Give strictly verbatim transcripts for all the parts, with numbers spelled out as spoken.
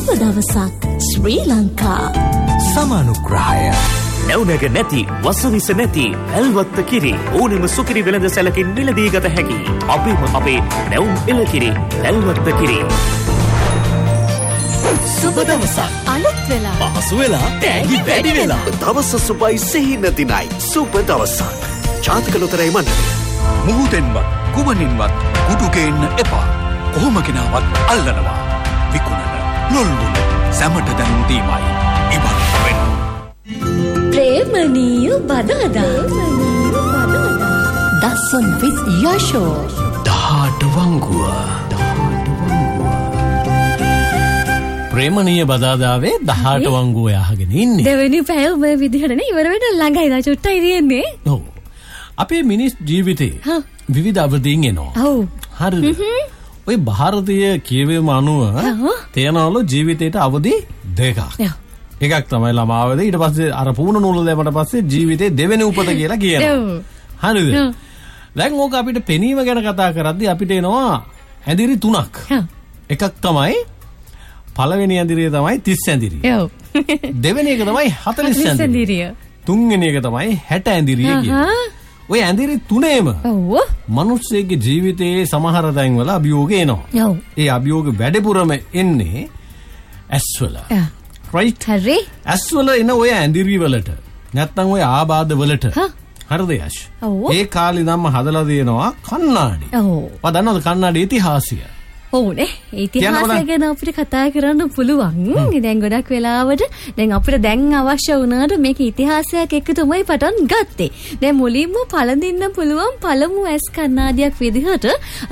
සුබ දවසක් ශ්‍රී ලංකා. සමානුග්‍රහය නැවුනග නැති වසවිස නැති ඇල්වත්ත කිරි ඕනෙම සුකිරි වෙළඳ සැලකින් මිලදී ගත හැකි අපේම අපේ නැවුම් එළකිරි ඇල්වත්ත කිරි. සුබ දවසක් අලුත් වෙලා පහසු වෙලා තෑගි වැඩි වෙලා දවස සුබයි සිහින දිනයි සුබ දවසක්. ජාතික ලොතරැයි මණ්ඩලය. මුහුදෙන්වත් කුමනින්වත් කුඩු ගේන්න එපා. කොහොම කෙනාවත් අල්ලනවා. විකුණන ලොල්ලුන සැමට දැනුම් දීමයි ඉබන් වෙන. ප්‍රේමනීය බදාදා දසන් විත් යශෝ දහට වංගුව ප්‍රේමනීය බදාදාවේ දහට වංගුව යහගෙන ඉන්නේ. දෙවෙනි පැය ඔබ විදිහටනේ ඉවර වෙන්න ළඟයි දා චුට්ටයි තියෙන්නේ. ඔව්. අපේ මිනිස් ජීවිතේ විවිධ අවදීන් එනවා. ඔව්. හරිද? ඔය ಭಾರತೀಯ කියවීම අනුව තේනවලු ජීවිතේට අවදි දෙකක්. එකක් තමයි ළමාවදී ඊට පස්සේ අර පුහුණු නූල දැම්මට පස්සේ ජීවිතේ දෙවෙනි උපත කියලා කියනවා. හරිද? දැන් ඕක අපිට පෙනීම ගැන කතා කරද්දී අපිට එනවා ඇඳිරි තුනක්. එකක් තමයි පළවෙනි ඇඳිරිය තමයි තිස් ඇඳිරිය. ඔව්. දෙවෙනි එක තමයි හතළිස් ඇඳිරිය. තුන්වෙනි එක තමයි හැට ඇඳිරිය කියන්නේ. ඔය ඇඳිරි තුනේම ඔව් මිනිස්සෙගේ ජීවිතයේ සමහර තැන්වල අභියෝග එනවා. ඔව්. ඒ අභියෝග වැඩිපුරම එන්නේ ඇස්වල. රයිට්. හරි. ඇස්වල එන ඔය ඇඳිරි වලට නැත්තම් ඔය ආබාධ වලට හරිද යශ්? ඒ කාලේ නම් හදලා දෙනවා කන්නාඩි. ඔව්. ඔය දන්නවද කන්නාඩි ඉතිහාසය? ඔව්නේ. ඉතිහාසය ගැන අපිට කතා කරන්න පුළුවන්. දැන් ගොඩක් වෙලාවට දැන් අපිට දැන් අවශ්‍ය වුණාට මේක ඉතිහාසයක් එක්ක තමයි පටන් ගත්තේ. දැන් මුලින්ම පළඳින්න පුළුවන් පළමු ඇස් කණ්ණාඩියක් විදිහට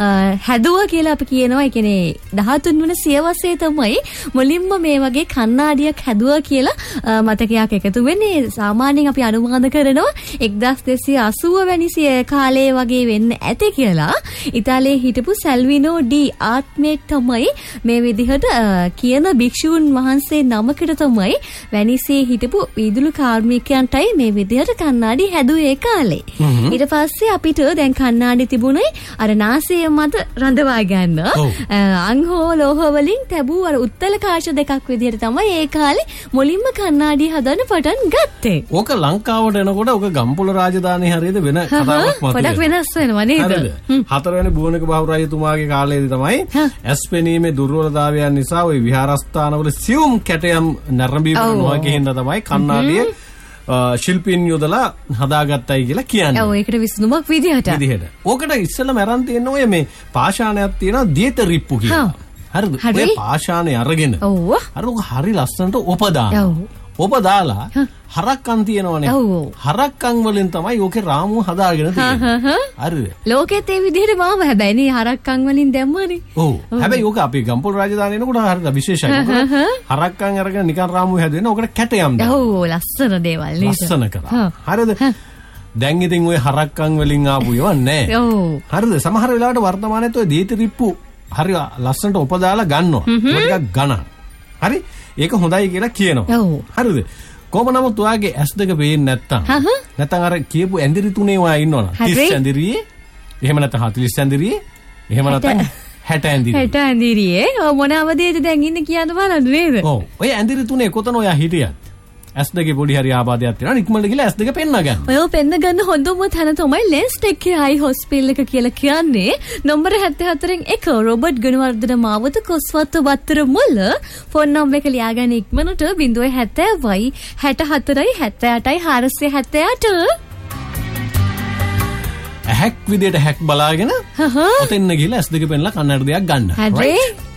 හැදුවා කියලා අපි කියනවා. ඒ කියන්නේ දහතුන් වෙනි සියවසේ තමයි මුලින්ම මේ වගේ කණ්ණාඩියක් හැදුවා කියලා මතකයක් එකතු වෙන්නේ. සාමාන්‍යයෙන් අපි අනුමාන කරනවා එක්දාස් දෙසිය අසූව වැනි කාලේ වගේ වෙන්න ඇති කියලා. ඉතාලියේ හිටපු සැල්විනෝ ඩි මේ තමයි මේ විදිහට කියන භික්ෂූන් වහන්සේ නමකට තමයි වැනිසේ හිටපු වීදුරු කාර්මිකයන්ටයි මේ විදිහට කණ්ණාඩි හැදුවේ කාලේ. ඊට පස්සේ අපිට දැන් කණ්ණාඩි තිබුණේ අර නාසය මත රඳවා ගන්න අංහෝ ලෝහ වලින් තැබූ අර උත්තල කාශ දෙකක් විදිහට තමයි ඒ කාලේ මුලින්ම කණ්ණාඩි හදන්න පටන් ගත්තේ. ඕක ලංකාවට එනකොට ඕක ගම්පොළ රාජධානිය හරියද වෙන කතාවක් මතුවේ. පොඩක් වෙනස් වෙනවා නේද? හතරවෙනි බුවනක බහු රජතුමාගේ කාලේදී තමයි ඇස් පෙනීමේ දුර්වලතාවයන් නිසා ওই විහාරස්ථානවල සියුම් කැටයම් නැරඹීම කරනවා කියන තමයි කණ්ණාඩිය ශිල්පීන් යොදලා හදාගත්තයි කියලා කියන්නේ. ඔව් ඒකට විසඳුමක් විදිහට. විදිහට. ඕකට ඉස්සෙල්ලාම අරන් තියෙන ඔය මේ පාෂාණයක් තියෙනවා දියත රිප්පු කියලා. හරිද? ඔය පාෂාණය අරගෙන. ඔව්. අර හරි ලස්සනට ඔපදාන. ඔව්. ඔබ දාලා හරක්කන් තියෙනවනේ. හරක්කන් වලින් තමයි ඕකේ රාමුව හදාගෙන තියෙන්නේ. හරිද? ලෝකෙත් ඒ විදිහට මාව හැබැයි නේ හරක්කන් වලින් දැම්මනේ. ඔව්. හැබැයි ඕක අපේ ගම්පොළ රාජධානිය එනකොට හරිද විශේෂයි. හරක්කන් අරගෙන නිකන් රාමුව හැදුවෙන ඕකට කැටයම් දානවා. ඔව් ලස්සන දේවල් නේද? ලස්සන කරා. හරිද? දැන් ඉතින් ඔය හරක්කන් වලින් ආපු ඒවා නැහැ. ඔව්. හරිද? සමහර වෙලාවට වර්තමානයේත් ඔය දීති රිප්පු හරි ලස්සනට උපදාලා ගන්නවා. ඒක ටිකක් ගණන්. හරි? ඒක හොඳයි කියලා කියනවා. හරිද? කොහොම නමුත් ඔයාගේ ඇස් දෙක පේන්නේ නැත්තම් නැත්තම් අර කියපු ඇඳිරි තුනේ ඔයා ඉන්නවනම් තිස් ඇඳිරියේ එහෙම නැත්නම් හතළිස් ඇඳිරියේ එහෙම නැත්නම් හැට ඇඳිරියේ හැට ඇඳිරියේ ඔය මොන අවදීද දැන් ඉන්නේ කියන්න බලන්න නේද? ඔව්. ඔය ඇඳිරි තුනේ කොතන ඔයා හිටියත් ඇස් දෙකේ පොඩි හරි ආබාධයක් තියෙනවා ඉක්මනට ගිහලා ඇස් දෙක පෙන්න ගන්න. ඔය පෙන්න ගන්න හොඳම තැන තමයි ලෙන්ස් ටෙක් අයි හොස්පිටල් එක කියලා කියන්නේ. නම්බර හැත්තෑ හතරෙන් එක රොබර්ට් ගුණවර්ධන මාවත කොස්වත්ත වත්තර මුල්ල ෆෝන් නම්බර් එක ලියාගන්න ඉක්මනට ज़ीरो හැත්තෑවයි හැට හතරයි හැත්තෑ අටයි හාරසිය හැත්තෑ අට. හැක් විදියට හැක් බලාගෙන ඔතෙන්න ගිහලා ඇස් දෙක පෙන්නලා කන්නඩ දෙයක් ගන්න. හරි.